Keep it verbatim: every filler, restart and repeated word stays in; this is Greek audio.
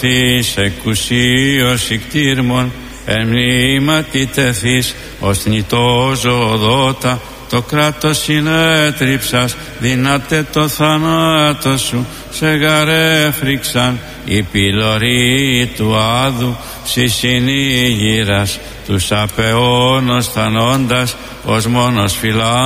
ορθής εκουσίως ικτήρμων, εν μνήματι τεθείς ως νητό ζωοδότα, το κράτος συνέτριψας, δυνάτε το θανάτο σου, σε γαρέφρυξαν οι πυλωροί του άδου, σοι συνήγηρας τους απεώνος θανόντας, ως μόνος φυλά